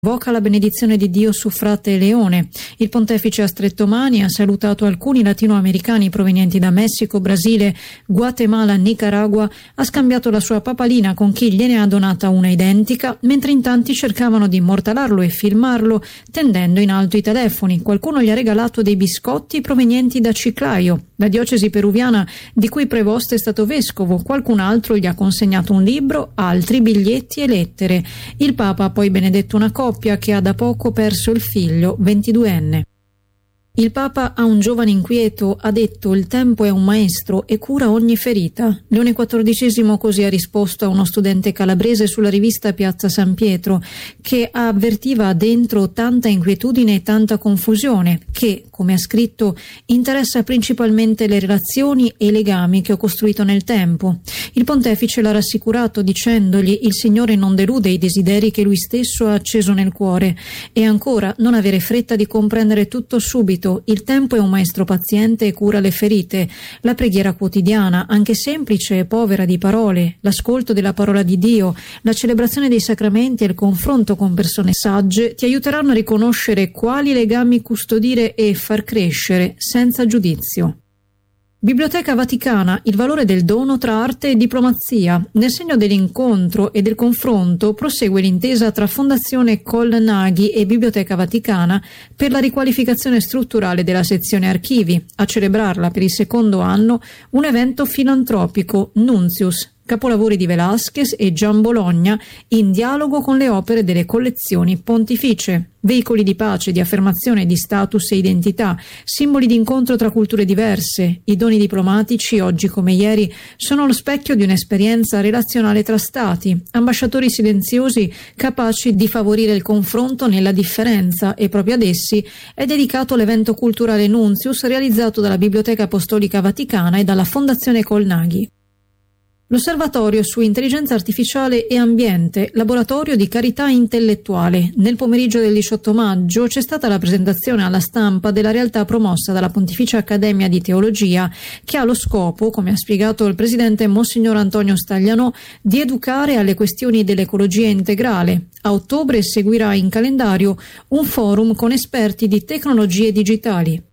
Invoca la benedizione di Dio su frate Leone. Il pontefice ha stretto mani, ha salutato alcuni latinoamericani provenienti da Messico, Brasile, Guatemala, Nicaragua, ha scambiato la sua papalina con chi gliene ha donata una identica, mentre in tanti cercavano di immortalarlo e filmarlo tendendo in alto i telefoni. Qualcuno gli ha regalato dei biscotti provenienti da Chiclayo, la diocesi peruviana di cui prevosto è stato vescovo. Qualcun altro gli ha consegnato un libro, altri biglietti e lettere. Il Papa ha poi benedetto una coppia che ha da poco perso il figlio, 22enne. Il Papa a un giovane inquieto ha detto: il tempo è un maestro e cura ogni ferita. Leone XIV così ha risposto a uno studente calabrese sulla rivista Piazza San Pietro, che avvertiva dentro tanta inquietudine e tanta confusione, che, come ha scritto, interessa principalmente le relazioni e i legami che ho costruito nel tempo. Il pontefice l'ha rassicurato dicendogli: il Signore non delude i desideri che lui stesso ha acceso nel cuore. E ancora, non avere fretta di comprendere tutto subito. Il tempo è un maestro paziente e cura le ferite. La preghiera quotidiana, anche semplice e povera di parole, l'ascolto della parola di Dio, la celebrazione dei sacramenti e il confronto con persone sagge ti aiuteranno a riconoscere quali legami custodire e far crescere senza giudizio. Biblioteca Vaticana, il valore del dono tra arte e diplomazia. Nel segno dell'incontro e del confronto prosegue l'intesa tra Fondazione Colnaghi e Biblioteca Vaticana per la riqualificazione strutturale della sezione archivi. A celebrarla per il secondo anno un evento filantropico, Nuntius, capolavori di Velázquez e Gian Bologna in dialogo con le opere delle collezioni pontificie, veicoli di pace, di affermazione di status e identità, simboli di incontro tra culture diverse. I doni diplomatici, oggi come ieri, sono lo specchio di un'esperienza relazionale tra stati, ambasciatori silenziosi capaci di favorire il confronto nella differenza, e proprio ad essi è dedicato l'evento culturale Nuntius realizzato dalla Biblioteca Apostolica Vaticana e dalla Fondazione Colnaghi. L'Osservatorio su Intelligenza Artificiale e Ambiente, laboratorio di carità intellettuale. Nel pomeriggio del 18 maggio c'è stata la presentazione alla stampa della realtà promossa dalla Pontificia Accademia di Teologia, che ha lo scopo, come ha spiegato il presidente Monsignor Antonio Staglianò, di educare alle questioni dell'ecologia integrale. A ottobre seguirà in calendario un forum con esperti di tecnologie digitali.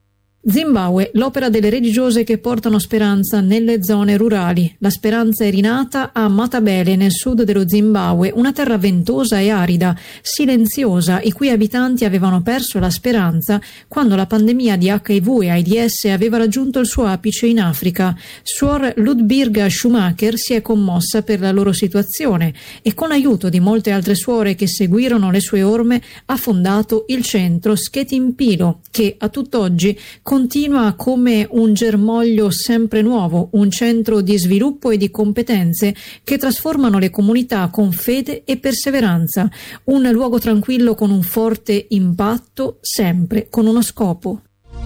Zimbabwe, l'opera delle religiose che portano speranza nelle zone rurali. La speranza è rinata a Matabele, nel sud dello Zimbabwe, una terra ventosa e arida, silenziosa, i cui abitanti avevano perso la speranza quando la pandemia di HIV e AIDS aveva raggiunto il suo apice in Africa. Suor Ludbirga Schumacher si è commossa per la loro situazione e, con l'aiuto di molte altre suore che seguirono le sue orme, ha fondato il centro Sketimpilo, che a tutt'oggi continua come un germoglio sempre nuovo, un centro di sviluppo e di competenze che trasformano le comunità con fede e perseveranza, un luogo tranquillo con un forte impatto, sempre con uno scopo.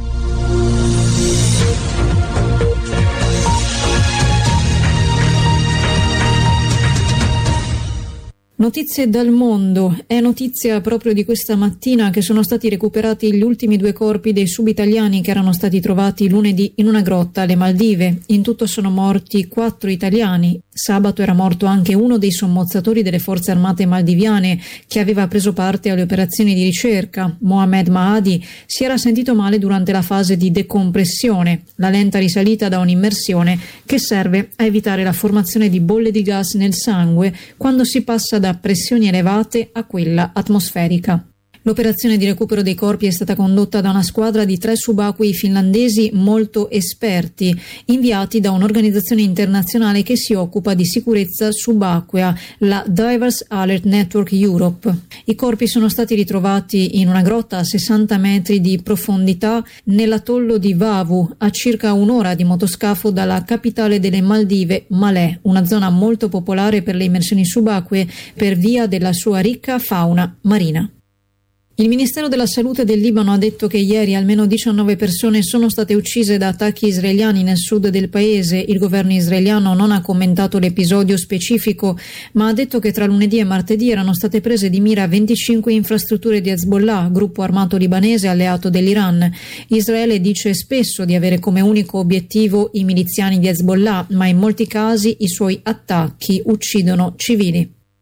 Notizie dal mondo. È notizia proprio di questa mattina che sono stati recuperati gli ultimi 2 corpi dei subitaliani che erano stati trovati lunedì in una grotta alle Maldive. In tutto sono morti 4 italiani. Sabato era morto anche uno dei sommozzatori delle forze armate maldiviane che aveva preso parte alle operazioni di ricerca. Mohamed Mahadi si era sentito male durante la fase di decompressione, la lenta risalita da un'immersione che serve a evitare la formazione di bolle di gas nel sangue quando si passa da pressioni elevate a quella atmosferica. L'operazione di recupero dei corpi è stata condotta da una squadra di 3 subacquei finlandesi molto esperti, inviati da un'organizzazione internazionale che si occupa di sicurezza subacquea, la Divers Alert Network Europe. I corpi sono stati ritrovati in una grotta a 60 metri di profondità nell'atollo di Vavu, a circa un'ora di motoscafo dalla capitale delle Maldive, Malé, una zona molto popolare per le immersioni subacquee per via della sua ricca fauna marina. Il Ministero della Salute del Libano ha detto che ieri almeno 19 persone sono state uccise da attacchi israeliani nel sud del paese. Il governo israeliano non ha commentato l'episodio specifico, ma ha detto che tra lunedì e martedì erano state prese di mira 25 infrastrutture di Hezbollah, gruppo armato libanese alleato dell'Iran. Israele dice spesso di avere come unico obiettivo i miliziani di Hezbollah, ma in molti casi i suoi attacchi uccidono civili.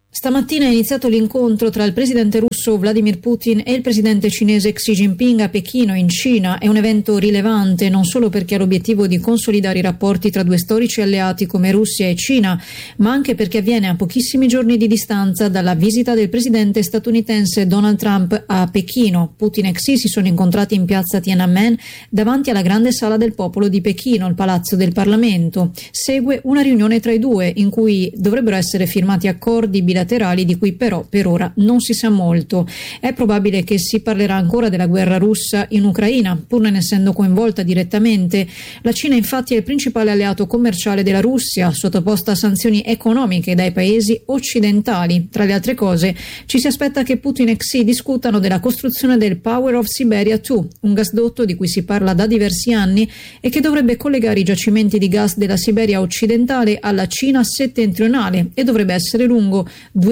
Stamattina è iniziato l'incontro tra il presidente russo Vladimir Putin e il presidente cinese Xi Jinping a Pechino, in Cina. È un evento rilevante non solo perché ha l'obiettivo di consolidare i rapporti tra due storici alleati come Russia e Cina, ma anche perché avviene a pochissimi giorni di distanza dalla visita del presidente statunitense Donald Trump a Pechino. Putin e Xi si sono incontrati in piazza Tiananmen davanti alla grande sala del popolo di Pechino, il palazzo del Parlamento. Segue una riunione tra i due in cui dovrebbero essere firmati accordi bilaterali di cui però per ora non si sa molto. È probabile che si parlerà ancora della guerra russa in Ucraina, pur non essendo coinvolta direttamente. La Cina infatti è il principale alleato commerciale della Russia, sottoposta a sanzioni economiche dai paesi occidentali. Tra le altre cose, ci si aspetta che Putin e Xi discutano della costruzione del Power of Siberia 2, un gasdotto di cui si parla da diversi anni e che dovrebbe collegare i giacimenti di gas della Siberia occidentale alla Cina settentrionale e dovrebbe essere lungo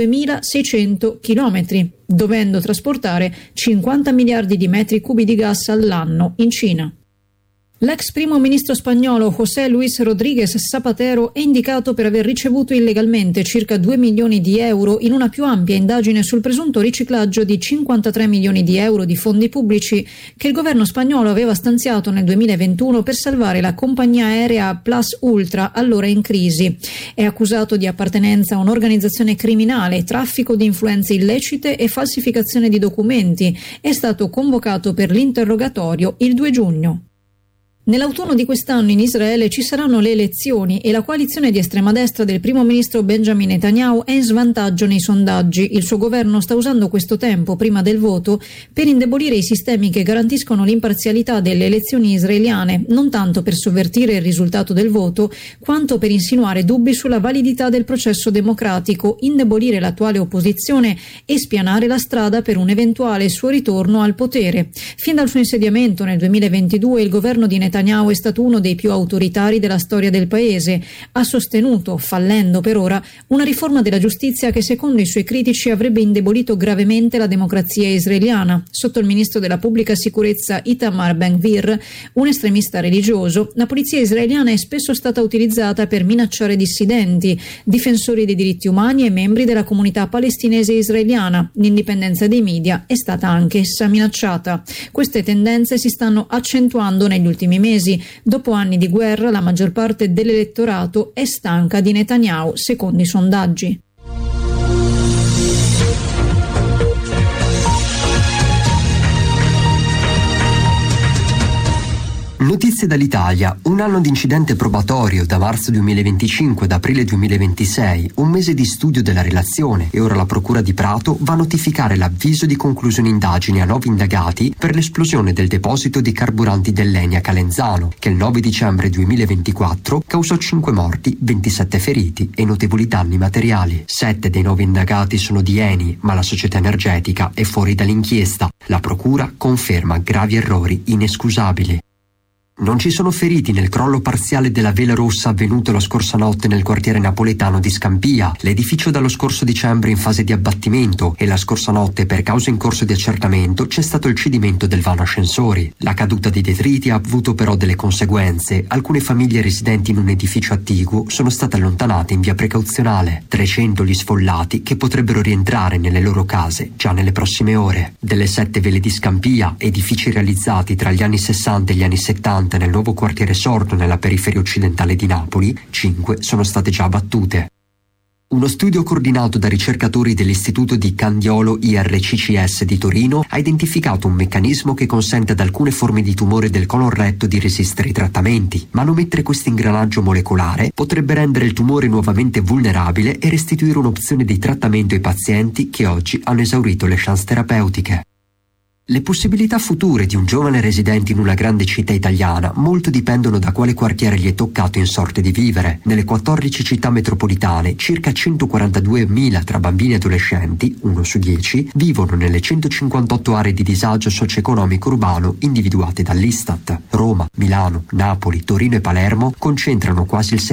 2600 chilometri, dovendo trasportare 50 miliardi di metri cubi di gas all'anno in Cina. L'ex primo ministro spagnolo José Luis Rodríguez Zapatero è indicato per aver ricevuto illegalmente circa 2 milioni di euro in una più ampia indagine sul presunto riciclaggio di 53 milioni di euro di fondi pubblici che il governo spagnolo aveva stanziato nel 2021 per salvare la compagnia aerea Plus Ultra, allora in crisi. È accusato di appartenenza a un'organizzazione criminale, traffico di influenze illecite e falsificazione di documenti. È stato convocato per l'interrogatorio il 2 giugno. Nell'autunno di quest'anno in Israele ci saranno le elezioni e la coalizione di estrema destra del primo ministro Benjamin Netanyahu è in svantaggio nei sondaggi. Il suo governo sta usando questo tempo prima del voto per indebolire i sistemi che garantiscono l'imparzialità delle elezioni israeliane, non tanto per sovvertire il risultato del voto, quanto per insinuare dubbi sulla validità del processo democratico, indebolire l'attuale opposizione e spianare la strada per un eventuale suo ritorno al potere. Fin dal suo insediamento nel 2022 il governo di Netanyahu è stato uno dei più autoritari della storia del paese. Ha sostenuto, fallendo per ora, una riforma della giustizia che secondo i suoi critici avrebbe indebolito gravemente la democrazia israeliana. Sotto il ministro della pubblica sicurezza Itamar Ben-Gvir, un estremista religioso, la polizia israeliana è spesso stata utilizzata per minacciare dissidenti, difensori dei diritti umani e membri della comunità palestinese israeliana. L'indipendenza dei media è stata anche essa minacciata. Queste tendenze si stanno accentuando negli ultimi mesi. Dopo anni di guerra, la maggior parte dell'elettorato è stanca di Netanyahu, secondo i sondaggi. Notizie dall'Italia. Un anno di incidente probatorio da marzo 2025 ad aprile 2026, un mese di studio della relazione e ora la Procura di Prato va a notificare l'avviso di conclusione indagini a 9 indagati per l'esplosione del deposito di carburanti dell'Eni a Calenzano, che il 9 dicembre 2024 causò 5 morti, 27 feriti e notevoli danni materiali. 7 dei 9 indagati sono di Eni, ma la società energetica è fuori dall'inchiesta. La Procura conferma gravi errori inescusabili. Non ci sono feriti nel crollo parziale della vela rossa avvenuto la scorsa notte nel quartiere napoletano di Scampia. L'edificio dallo scorso dicembre in fase di abbattimento e la scorsa notte, per cause in corso di accertamento, c'è stato il cedimento del vano ascensori. La caduta dei detriti ha avuto però delle conseguenze. Alcune famiglie residenti in un edificio attiguo sono state allontanate in via precauzionale. 300 gli sfollati che potrebbero rientrare nelle loro case già nelle prossime ore. Delle 7 vele di Scampia, edifici realizzati tra gli anni 60 e gli anni 70 nel nuovo quartiere sorto nella periferia occidentale di Napoli, 5 sono state già abbattute. Uno studio coordinato da ricercatori dell'Istituto di Candiolo IRCCS di Torino ha identificato un meccanismo che consente ad alcune forme di tumore del colon retto di resistere ai trattamenti. Manomettere questo ingranaggio molecolare potrebbe rendere il tumore nuovamente vulnerabile e restituire un'opzione di trattamento ai pazienti che oggi hanno esaurito le chance terapeutiche. Le possibilità future di un giovane residente in una grande città italiana molto dipendono da quale quartiere gli è toccato in sorte di vivere. Nelle 14 città metropolitane, circa 142.000 tra bambini e adolescenti, 1 su 10, vivono nelle 158 aree di disagio socio-economico urbano individuate dall'Istat. Roma, Milano, Napoli, Torino e Palermo concentrano quasi il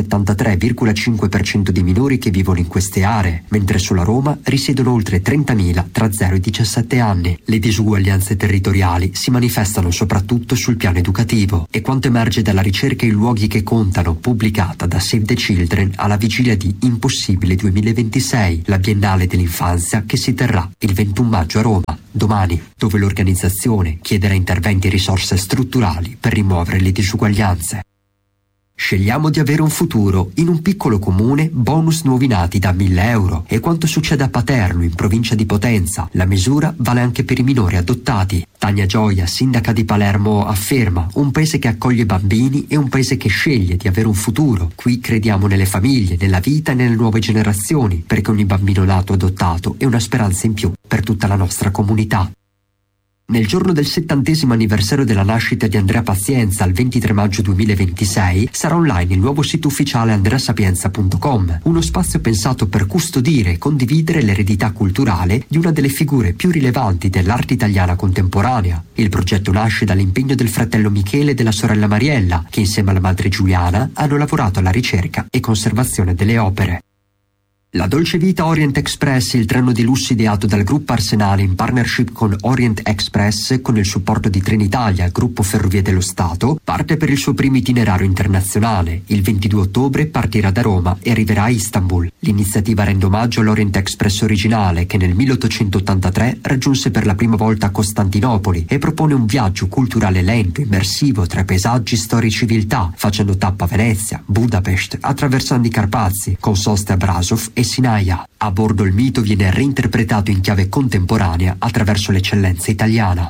73,5% dei minori che vivono in queste aree, mentre sulla Roma risiedono oltre 30.000 tra 0 e 17 anni. Le disuguaglianze disuguaglianze territoriali si manifestano soprattutto sul piano educativo, e quanto emerge dalla ricerca in luoghi che contano, pubblicata da Save the Children alla vigilia di Impossibile 2026, la Biennale dell'Infanzia che si terrà il 21 maggio a Roma, domani, dove l'organizzazione chiederà interventi e risorse strutturali per rimuovere le disuguaglianze. Scegliamo di avere un futuro. In un piccolo comune, bonus nuovi nati da 1.000 euro. E quanto succede a Paterno, in provincia di Potenza. La misura vale anche per i minori adottati. Tania Gioia, sindaca di Palermo, afferma: un paese che accoglie bambini è un paese che sceglie di avere un futuro. Qui crediamo nelle famiglie, nella vita e nelle nuove generazioni, perché ogni bambino nato adottato è una speranza in più per tutta la nostra comunità. Nel giorno del 70° anniversario della nascita di Andrea Pazienza, il 23 maggio 2026, sarà online il nuovo sito ufficiale andreasapienza.com, uno spazio pensato per custodire e condividere l'eredità culturale di una delle figure più rilevanti dell'arte italiana contemporanea. Il progetto nasce dall'impegno del fratello Michele e della sorella Mariella, che insieme alla madre Giuliana hanno lavorato alla ricerca e conservazione delle opere. La Dolce Vita Orient Express, il treno di lusso ideato dal gruppo Arsenale in partnership con Orient Express, con il supporto di Trenitalia, il gruppo Ferrovie dello Stato, parte per il suo primo itinerario internazionale. Il 22 ottobre partirà da Roma e arriverà a Istanbul. L'iniziativa rende omaggio all'Orient Express originale, che nel 1883 raggiunse per la prima volta Costantinopoli, e propone un viaggio culturale lento, immersivo tra paesaggi, storie e civiltà, facendo tappa a Venezia, Budapest, attraversando i Carpazi, con soste a Brasov e Sinaia. A bordo il mito viene reinterpretato in chiave contemporanea attraverso l'eccellenza italiana.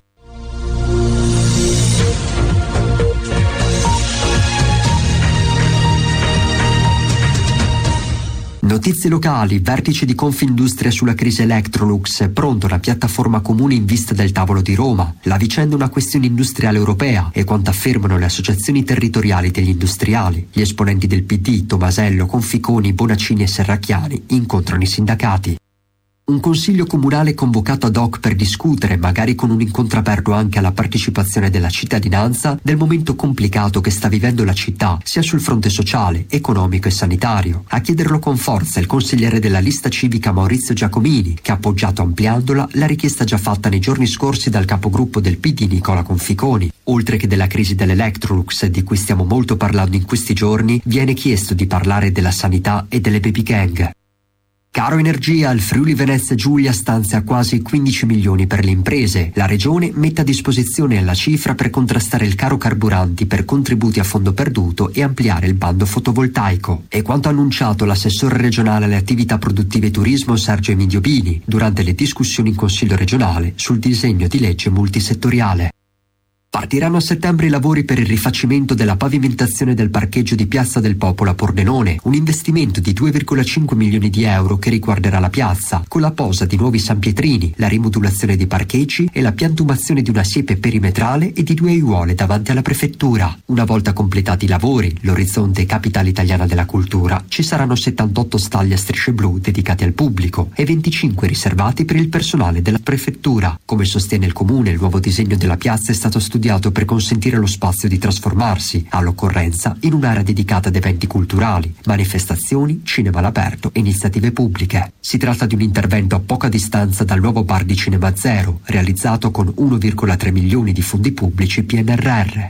Notizie locali, vertice di Confindustria sulla crisi Electrolux, pronto una piattaforma comune in vista del tavolo di Roma. La vicenda è una questione industriale europea, e quanto affermano le associazioni territoriali degli industriali. Gli esponenti del PD, Tomasello, Conficoni, Bonaccini e Serracchiani, incontrano i sindacati. Un consiglio comunale convocato ad hoc per discutere, magari con un incontro aperto anche alla partecipazione della cittadinanza, del momento complicato che sta vivendo la città, sia sul fronte sociale, economico e sanitario. A chiederlo con forza il consigliere della lista civica Maurizio Giacomini, che ha appoggiato ampliandola la richiesta già fatta nei giorni scorsi dal capogruppo del PD Nicola Conficoni. Oltre che della crisi dell'Electrolux, di cui stiamo molto parlando in questi giorni, viene chiesto di parlare della sanità e delle baby gang. Caro energia, il Friuli Venezia Giulia stanzia quasi 15 milioni per le imprese. La regione mette a disposizione la cifra per contrastare il caro carburanti per contributi a fondo perduto e ampliare il bando fotovoltaico. E quanto annunciato l'assessore regionale alle attività produttive e turismo Sergio Emidio Bini durante le discussioni in Consiglio regionale sul disegno di legge multisettoriale. Partiranno a settembre i lavori per il rifacimento della pavimentazione del parcheggio di Piazza del Popolo a Pordenone, un investimento di 2,5 milioni di euro che riguarderà la piazza, con la posa di nuovi sanpietrini, la rimodulazione dei parcheggi e la piantumazione di una siepe perimetrale e di 2 aiuole davanti alla prefettura. Una volta completati i lavori, l'orizzonte capitale italiana della cultura, ci saranno 78 stalli a strisce blu dedicati al pubblico e 25 riservati per il personale della prefettura. Come sostiene il comune, il nuovo disegno della piazza è stato studiato per consentire allo spazio di trasformarsi, all'occorrenza, in un'area dedicata ad eventi culturali, manifestazioni, cinema all'aperto e iniziative pubbliche. Si tratta di un intervento a poca distanza dal nuovo bar di Cinema Zero, realizzato con 1,3 milioni di fondi pubblici PNRR.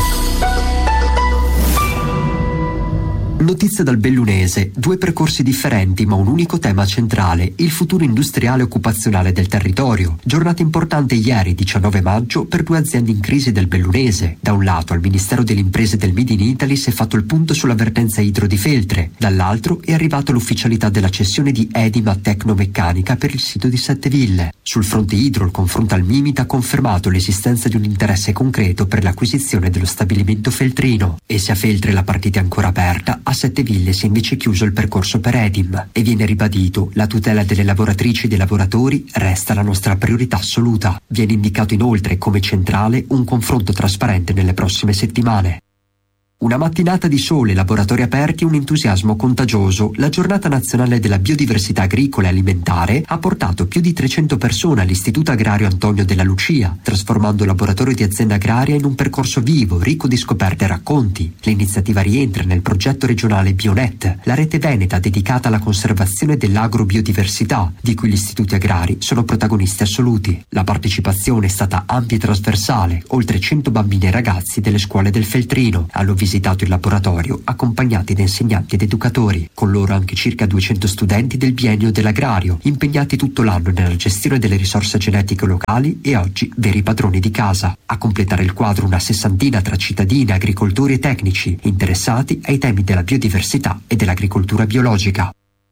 Notizie dal Bellunese, 2 percorsi differenti ma un unico tema centrale, il futuro industriale e occupazionale del territorio. Giornata importante ieri, 19 maggio, per 2 aziende in crisi del Bellunese. Da un lato al Ministero delle Imprese del Made in Italy si è fatto il punto sull'avvertenza idro di Feltre, dall'altro è arrivata l'ufficialità della cessione di Edima Tecnomeccanica per il sito di Sette Ville. Sul fronte idro il confronto al Mimit ha confermato l'esistenza di un interesse concreto per l'acquisizione dello stabilimento feltrino, e se a Feltre la partita è ancora aperta, a Sette Ville si è invece chiuso il percorso per Edim e viene ribadito: la tutela delle lavoratrici e dei lavoratori resta la nostra priorità assoluta. Viene indicato inoltre come centrale un confronto trasparente nelle prossime settimane. Una mattinata di sole, laboratori aperti e un entusiasmo contagioso. La giornata nazionale della biodiversità agricola e alimentare ha portato più di 300 persone all'Istituto Agrario Antonio della Lucia, trasformando il laboratorio di azienda agraria in un percorso vivo, ricco di scoperte e racconti. L'iniziativa rientra nel progetto regionale Bionet, la rete veneta dedicata alla conservazione dell'agrobiodiversità, di cui gli istituti agrari sono protagonisti assoluti. La partecipazione è stata ampia e trasversale, oltre 100 bambini e ragazzi delle scuole del Feltrino hanno visitato il laboratorio accompagnati da insegnanti ed educatori, con loro anche circa 200 studenti del biennio dell'agrario, impegnati tutto l'anno nella gestione delle risorse genetiche locali e oggi veri padroni di casa. A completare il quadro una sessantina tra cittadini, agricoltori e tecnici interessati ai temi della biodiversità e dell'agricoltura biologica.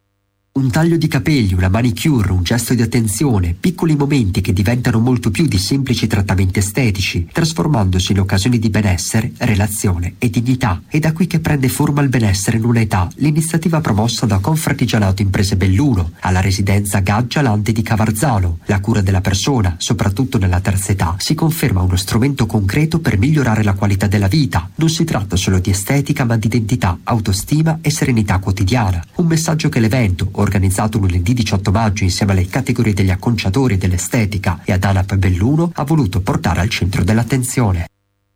Un taglio di capelli, una manicure, un gesto di attenzione, piccoli momenti che diventano molto più di semplici trattamenti estetici, trasformandosi in occasioni di benessere, relazione e dignità. È da qui che prende forma il benessere in una età, l'iniziativa promossa da Confartigianato Imprese Belluno, alla residenza Gaggia Lante di Cavarzano. La cura della persona, soprattutto nella terza età, si conferma uno strumento concreto per migliorare la qualità della vita. Non si tratta solo di estetica, ma di identità, autostima e serenità quotidiana. Un messaggio che l'evento, organizzato lunedì 18 maggio insieme alle categorie degli acconciatori dell'estetica e ad ANAP Belluno, ha voluto portare al centro dell'attenzione.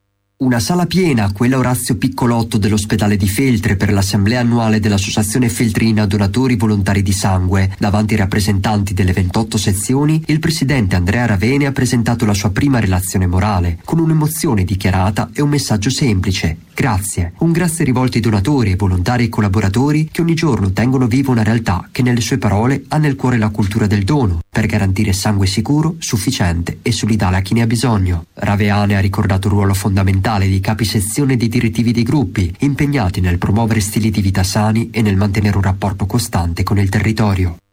Una sala piena, quella Orazio Piccolotto dell'ospedale di Feltre per l'assemblea annuale dell'Associazione Feltrina Donatori Volontari di Sangue. Davanti ai rappresentanti delle 28 sezioni, il presidente Andrea Ravene ha presentato la sua prima relazione morale, con un'emozione dichiarata e un messaggio semplice: grazie. Un grazie rivolto ai donatori, ai volontari e ai collaboratori che ogni giorno tengono viva una realtà che nelle sue parole ha nel cuore la cultura del dono, per garantire sangue sicuro, sufficiente e solidale a chi ne ha bisogno. Ravene ha ricordato il ruolo fondamentale dei capi sezione e dei direttivi dei gruppi, impegnati nel promuovere stili di vita sani e nel mantenere un rapporto costante con il territorio.